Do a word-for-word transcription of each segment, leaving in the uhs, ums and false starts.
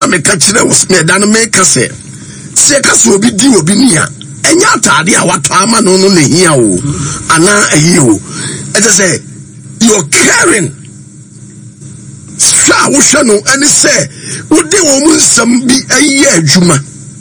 me catch them was me dan make us say say ka so obi di obi nia enya atade a wato ama no no na hia o ana ayi o e say you're caring sa wo hwe no ani say wo de wo mu nsam bi ayi adwuma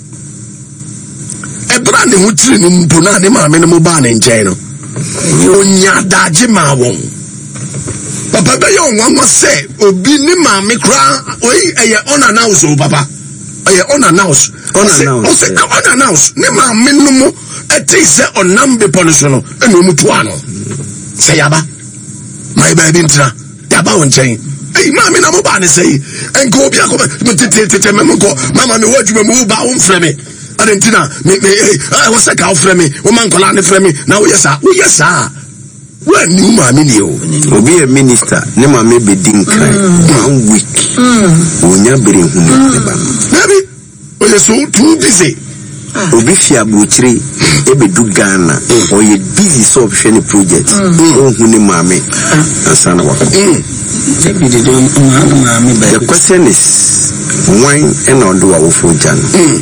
e bra ne ho tiri no mpo na ne ma me no mo ba ne nchen no onya daje ma won papa be yo nwa say obi ni ma me kra oyi eye unannounced o papa eye unannounced unannounced o say unannounced ni ma me no mo e ti say onambe police no e no mutu ano say yaba my baby ntra yaba won chen ei ma me na mo ba ne say enko obi akoma tete tete me ko mama me wadwuma mu ba won frɛ me adentina me me eh wo say ka wo frɛ me wo man kola ne frɛ me na wo yesa wo yesa when you mama ni o obi a minister ne mama be din kan one week onya bere hu ne ba baby o ye so too busy obi fi abuchiri e be du Ghana o ye busy so hwe ne project o hu ne mama asana wa David do mama be the question is why and on do our for jan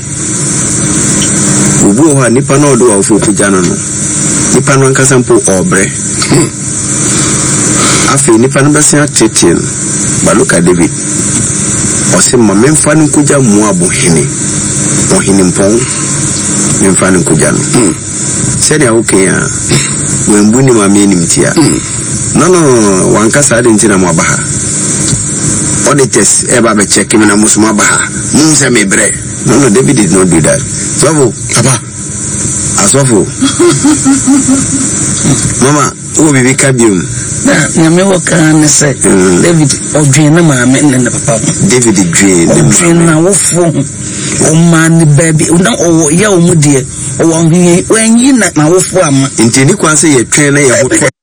ubu ha nipa na do our for jan no nipa no nkasa mpo obre afi nipa no bese atetin baluka David o se ma memfa no kuja mu abohene ohene mpon memfa no kuja no se dia okay a wembu ni ma me nimtia no no wankasa de ntina mo abaha auditors eba be check me na musuma abaha mun se me bre no no David did not do that so aba asofo mama wo bibi kabium na nyame wo kan ne se David odwen na maame ne ne papa David dwen odwen na wo fo o man baby na o ya o mu de o wan yi na na wo fo ama intini kwa se ye twen na ye ho